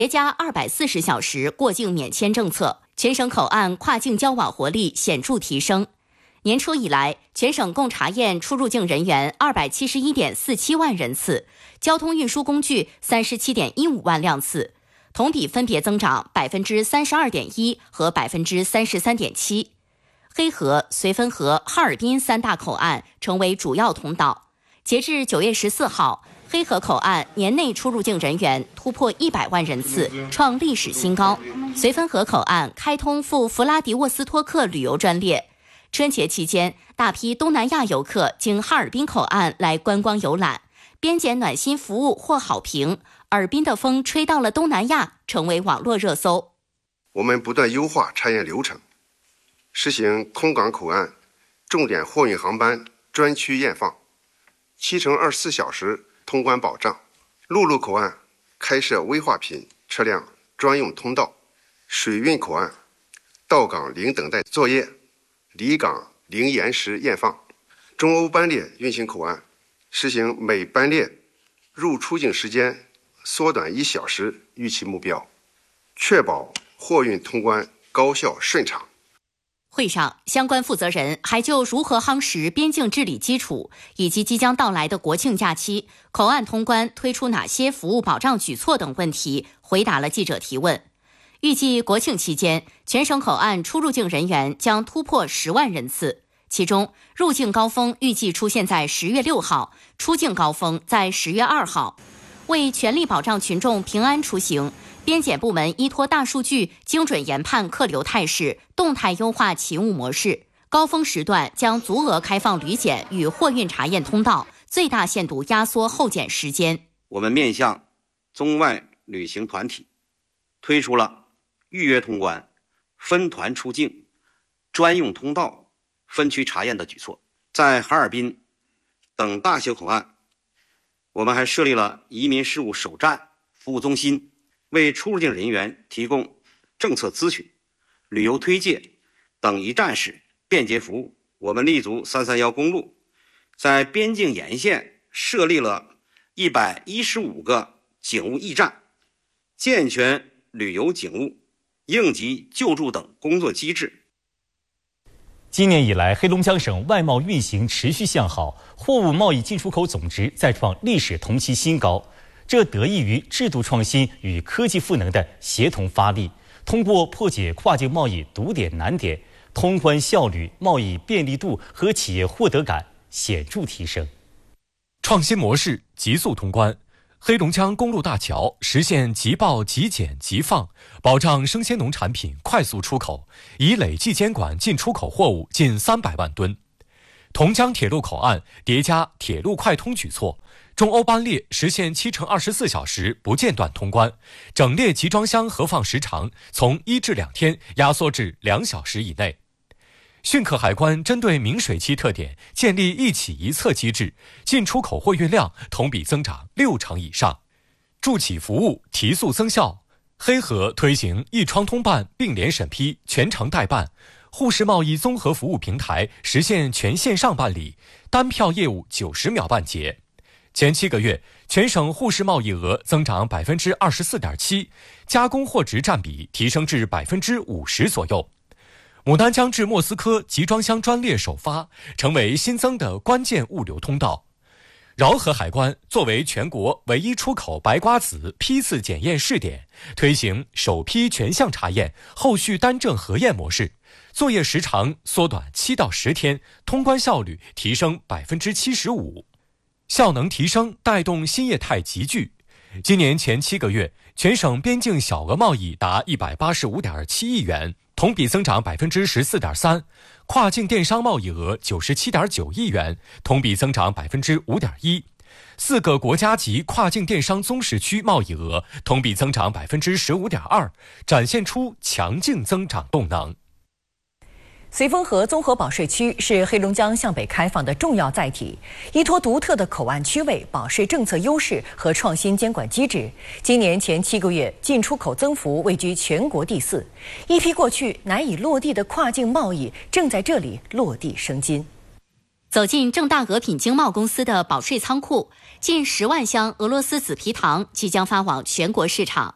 叠加240小时过境免签政策，全省口岸跨境交往活力显著提升。年初以来，全省共查验出入境人员271.47万人次，交通运输工具37.15万辆次，同比分别增长32.1%和33.7%。黑河、绥芬河、哈尔滨3大口岸成为主要通道。截至9月14号，黑河口岸年内出入境人员突破100万人次，创历史新高。绥芬河口岸开通赴弗拉迪沃斯托克旅游专列。春节期间，大批东南亚游客经哈尔滨口岸来观光游览，边检暖心服务获好评，尔滨的风吹到了东南亚成为网络热搜。 我们不断优化查验流程，实行空港口岸重点货运航班专区验放，7×24小时通关保障。陆路口岸开设危化品车辆专用通道，水运口岸到港零等待作业，离港零延时验放。中欧班列运行口岸实行每班列入出境时间缩短1小时预期目标，确保货运通关高效顺畅。 会上，相关负责人还就如何夯实边境治理基础，以及即将到来的国庆假期口岸通关推出哪些服务保障举措等问题，回答了记者提问。预计国庆期间，全省口岸出入境人员将突破10万人次，其中入境高峰预计出现在10月6号，出境高峰在10月2号。为全力保障群众平安出行，边检部门依托大数据精准研判客流态势，动态优化勤务模式。高峰时段将足额开放旅检与货运查验通道，最大限度压缩候检时间。 我们面向中外旅行团体推出了预约通关、分团出境、专用通道、分区查验的举措。在哈尔滨等大小口岸，我们还设立了移民事务首站服务中心，为出入境人员提供政策咨询、旅游推介等一站式便捷服务。我们立足331公路，在边境沿线设立了115个警务驿站，健全旅游警务、应急救助等工作机制。 今年以来，黑龙江省外贸运行持续向好，货物贸易进出口总值再创历史同期新高。这得益于制度创新与科技赋能的协同发力，通过破解跨境贸易堵点难点，通关效率、贸易便利度和企业获得感显著提升。 创新模式急速通关，黑龙江公路大桥实现即报即检即放，保障生鲜农产品快速出口，已累计监管进出口货物近300万吨。同江铁路口岸叠加铁路快通举措，中欧班列实现7×24小时不间断通关，整列集装箱核放时长从1至2天压缩至2小时以内。汛科海关针对明水期特点建立一起一测机制，进出口货运量同比增长60%以上，助企服务提速增效。黑河推行一窗通办并联审批全程代办，沪市贸易综合服务平台实现全线上办理，单票业务90秒办结。前7个月，全省沪市贸易额增长24.7%，加工货值占比提升至50%左右。牡丹江至莫斯科集装箱专列首发，成为新增的关键物流通道。饶河海关作为全国唯一出口白瓜子批次检验试点，推行首批全项查验、后续单证核验模式，作业时长缩短7到10天，通关效率提升75%。效能提升带动新业态集聚。今年前7个月，全省边境小额贸易达185.7亿元，同比增长14.3%，跨境电商贸易额97.9亿元，同比增长5.1%。4个国家级跨境电商综市区贸易额同比增长15.2%，展现出强劲增长动能。 绥芬河综合保税区是黑龙江向北开放的重要载体，依托独特的口岸区位、保税政策优势和创新监管机制，今年前7个月进出口增幅位居全国第4，一批过去难以落地的跨境贸易正在这里落地生金。 走进正大俄品经贸公司的保税仓库，近10万箱俄罗斯紫皮糖即将发往全国市场。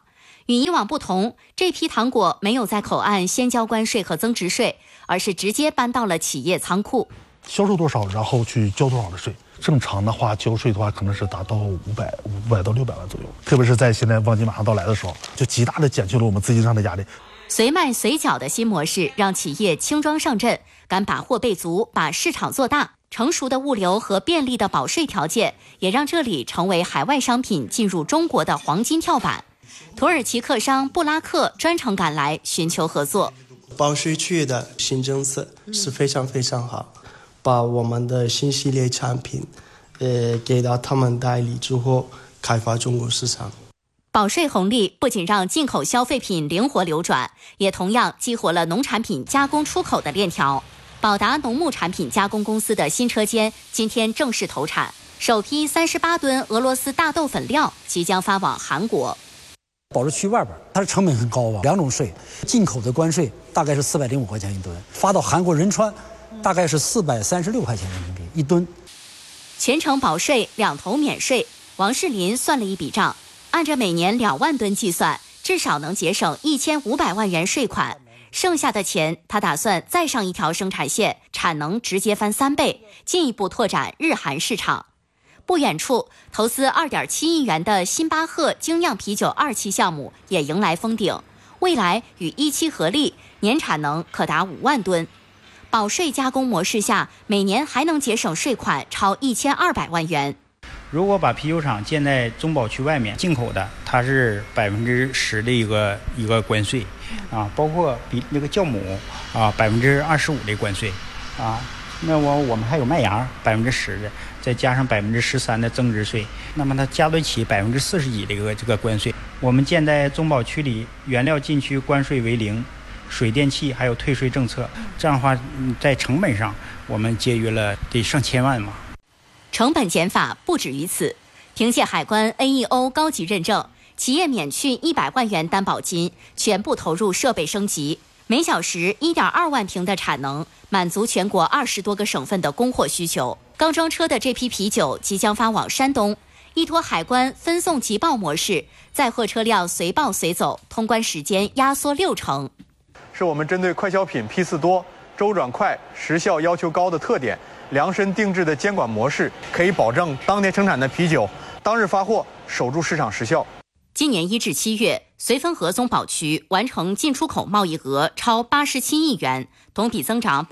与以往不同，这批糖果没有在口岸先交关税和增值税，而是直接搬到了企业仓库。 销售多少，然后去交多少的税。正常的话，交税的话可能是达到500到600万左右。特别是在现在旺季马上到来的时候，就极大的减轻了我们资金上的压力。 随卖随缴的新模式让企业轻装上阵，敢把货备足，把市场做大。成熟的物流和便利的保税条件，也让这里成为海外商品进入中国的黄金跳板。土耳其客商布拉克专程赶来寻求合作。 保税区的新政策是非常非常好，把我们的新系列产品给到他们代理之后，开发中国市场。 保税红利不仅让进口消费品灵活流转，也同样激活了农产品加工出口的链条。宝达农牧产品加工公司的新车间今天正式投产，首批38吨俄罗斯大豆粉料即将发往韩国。 保税区外边，它的成本很高啊，2种税，进口的关税大概是405块钱一吨，发到韩国仁川大概是436块钱人民币一吨。 全程保税，2头免税。王世林算了一笔账，按着每年2万吨计算，至少能节省1500万元税款。剩下的钱，他打算再上一条生产线，产能直接翻3倍，进一步拓展日韩市场。不远处，投资2.7亿元的星巴克精酿啤酒2期项目也迎来封顶，未来与1期合力，年产能可达5万吨。保税加工模式下，每年还能节省税款超1200万元。 如果把啤酒厂建在中保区外面，进口的它是10%的一个关税啊，包括比那个酵母啊25%的关税啊，那我们还有麦芽10%的，再加上13%的增值税，那么它加对起41%的这个关税。我们建在中保区里，原料禁区关税为0，水电气还有退税政策，这样的话在成本上我们节约了得上千万嘛。 成本减法不止于此，凭借海关 NEO 高级认证，企业免去100万元担保金，全部投入设备升级，每小时1.2万瓶的产能，满足全国20多个省份的供货需求。刚装车的这批啤酒即将发往山东，依托海关分送即报模式，载货车辆随报随走，通关时间压缩60%。 是我们针对快消品批次多、周转快、时效要求高的特点，量身定制的监管模式，可以保证当天生产的啤酒当日发货，守住市场时效。 今年1至7月，绥芬河中保区完成进出口贸易额超87亿元，同比增长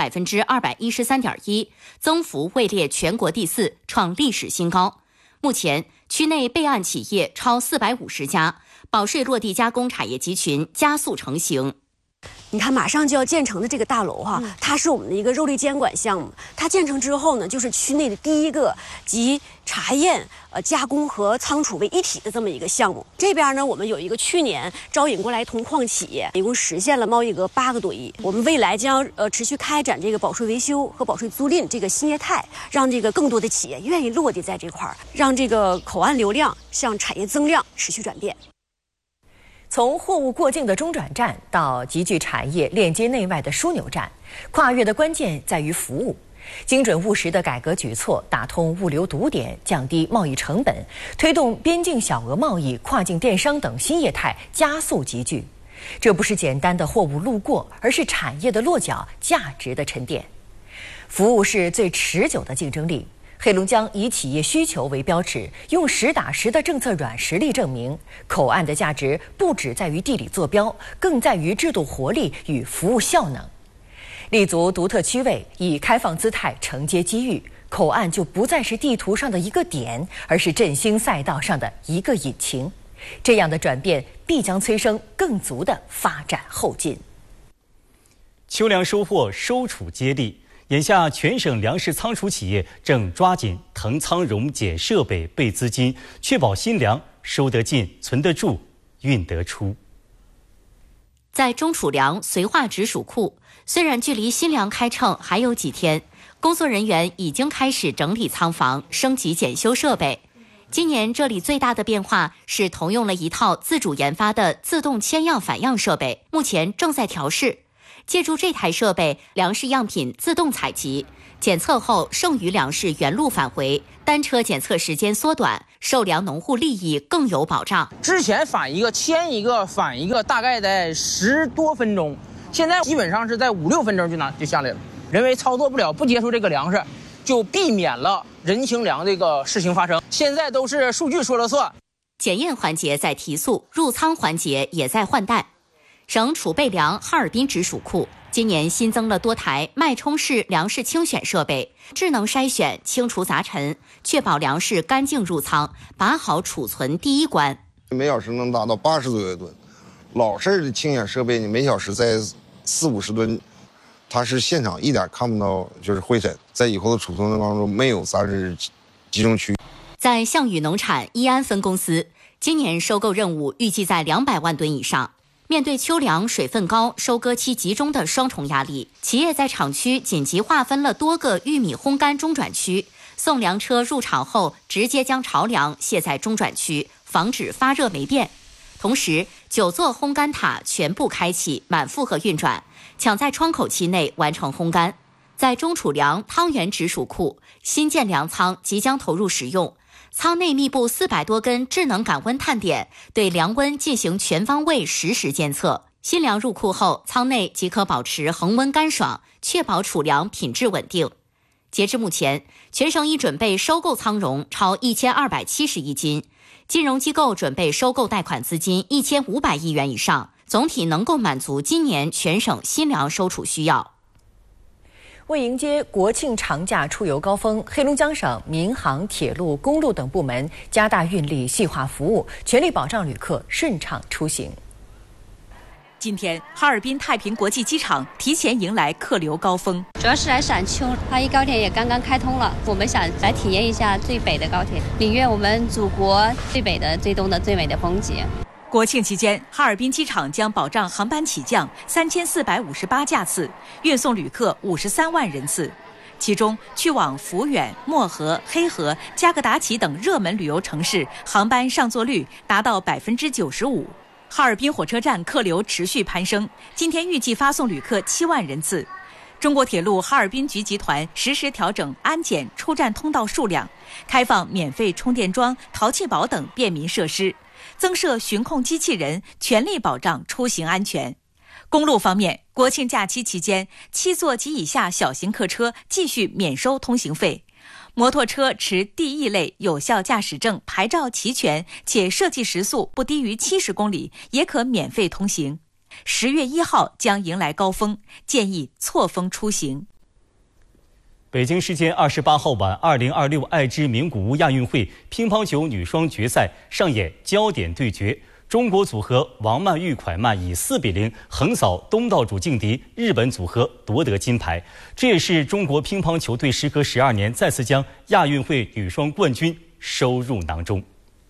213.1%，增幅位列全国第4，创历史新高。目前，区内备案企业超450家，保税落地加工产业集群加速成型。 你看，马上就要建成的这个大楼它是我们的一个肉类监管项目。它建成之后呢，就是区内的第一个集查验、加工和仓储为一体的这么一个项目。这边呢，我们有一个去年招引过来铜矿企业，一共实现了贸易额8个多亿。我们未来将持续开展这个保税维修和保税租赁这个新业态，让这个更多的企业愿意落地在这块儿，让这个口岸流量向产业增量持续转变。 从货物过境的中转站到集聚产业链接内外的枢纽站，跨越的关键在于服务。精准务实的改革举措，打通物流堵点，降低贸易成本，推动边境小额贸易、跨境电商等新业态加速集聚。这不是简单的货物路过，而是产业的落脚、价值的沉淀。服务是最持久的竞争力。黑龙江以企业需求为标尺，用实打实的政策软实力证明，口岸的价值不只在于地理坐标，更在于制度活力与服务效能。立足独特区位，以开放姿态承接机遇，口岸就不再是地图上的一个点，而是振兴赛道上的一个引擎。这样的转变必将催生更足的发展后劲。 秋粮收获收储接力。眼下，全省粮食仓储企业正抓紧腾仓溶解设备、备资金，确保新粮收得进、存得住、运得出。 在中储粮绥化直属库，虽然距离新粮开称还有几天，工作人员已经开始整理仓房、升级检修设备。今年这里最大的变化是同用了一套自主研发的自动签样返样设备，目前正在调试。 借助这台设备，粮食样品自动采集，检测后剩余粮食原路返回，单车检测时间缩短，受粮农户利益更有保障。 之前返一个签一个返一个，大概在10多分钟，现在基本上是在5、6分钟就下来了。人为操作不了，不接触这个粮食，就避免了人情粮这个事情发生。现在都是数据说了算。 检验环节在提速，入仓环节也在换代。省储备粮哈尔滨直属库今年新增了多台脉冲式粮食清选设备，智能筛选、清除杂陈，确保粮食干净入仓，把好储存第一关。 每小时能达到80左右吨，老式的清选设备你每小时在40、50吨，它是现场一点看不到就是灰尘，在以后的储存当中没有杂质集中区。 在项羽农产义安分公司，今年收购任务预计在200万吨以上。面对秋粮水分高、收割期集中的双重压力，企业在厂区紧急划分了多个玉米烘干中转区，送粮车入场后，直接将巢粮卸在中转区，防止发热霉变。同时，9座烘干塔全部开启，满负荷运转，抢在窗口期内完成烘干。在中储粮汤原直属库，新建粮仓即将投入使用。仓内密布400多根智能感温探点，对粮温进行全方位实时监测。新粮入库后，仓内即可保持恒温干爽，确保储粮品质稳定。截至目前，全省已准备收购仓融超1270亿斤，金融机构准备收购贷款资金1500亿元以上，总体能够满足今年全省新粮收储需要。 为迎接国庆长假出游高峰，黑龙江省民航、铁路、公路等部门加大运力、细化服务，全力保障旅客顺畅出行。 今天，哈尔滨太平国际机场提前迎来客流高峰。 主要是来闪秋，哈一高铁也刚刚开通了，我们想来体验一下最北的高铁，领略我们祖国最北的、最东的、最美的风景。 国庆期间，哈尔滨机场将保障航班起降3458架次，运送旅客53万人次。其中，去往抚远、漠河、黑河、加格达奇等热门旅游城市航班上座率达到95%。哈尔滨火车站客流持续攀升，今天预计发送旅客7万人次。中国铁路哈尔滨局集团实时调整安检出站通道数量，开放免费充电桩、淘气堡等便民设施，增设巡控机器人，全力保障出行安全。公路方面，国庆假期期间，7座及以下小型客车继续免收通行费。摩托车持 D-E 类有效驾驶证，牌照齐全，且设计时速不低于70公里，也可免费通行。10月1号将迎来高峰，建议错峰出行。 北京时间28号晚，2026爱知名古屋亚运会乒乓球女双决赛上演焦点对决，中国组合王曼玉、蒯曼以4-0横扫东道主劲敌日本组合，夺得金牌。这也是中国乒乓球队时隔12年再次将亚运会女双冠军收入囊中。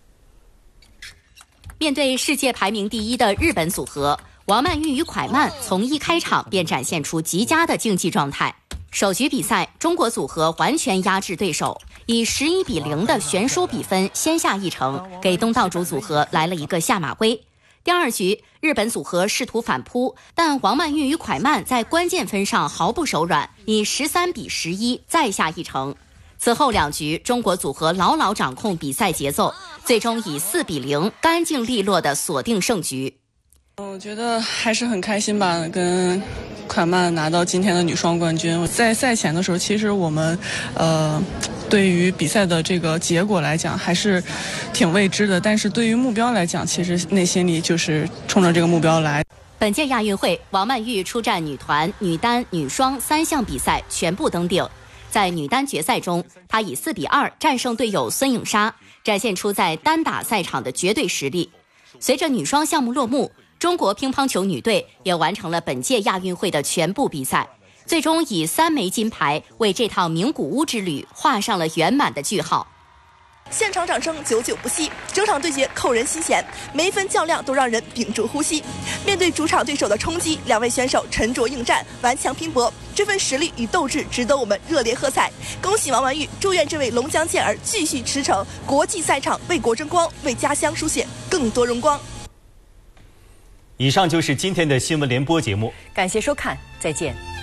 面对世界排名第1的日本组合，王曼玉与蒯曼从一开场便展现出极佳的竞技状态。首局比赛，中国组合完全压制对手，以11-0的悬殊比分先下一城，给东道主组合来了一个下马威。第二局，日本组合试图反扑，但王曼玉与蒯曼在关键分上毫不手软，以13-11再下一城。此后2局，中国组合牢牢掌控比赛节奏，最终以4-0干净利落地锁定胜局。 我觉得还是很开心吧，跟蒯曼拿到今天的女双冠军。在赛前的时候，其实我们对于比赛的这个结果来讲还是挺未知的，但是对于目标来讲，其实内心里就是冲着这个目标来。 本届亚运会，王曼玉出战女团、女单、女双3项比赛全部登顶。在女单决赛中，她以4-2战胜队友孙颖莎，展现出在单打赛场的绝对实力。随着女双项目落幕，中国乒乓球女队也完成了本届亚运会的全部比赛，最终以3枚金牌为这趟名古屋之旅画上了圆满的句号。 现场掌声久久不息，整场对决扣人心弦，每一分较量都让人屏住呼吸。面对主场对手的冲击，2位选手沉着应战，顽强拼搏，这份实力与斗志值得我们热烈喝彩。恭喜王曼玉，祝愿这位龙江健儿继续驰骋国际赛场，为国争光，为家乡书写更多荣光。 以上就是今天的新闻联播节目， 感谢收看，再见。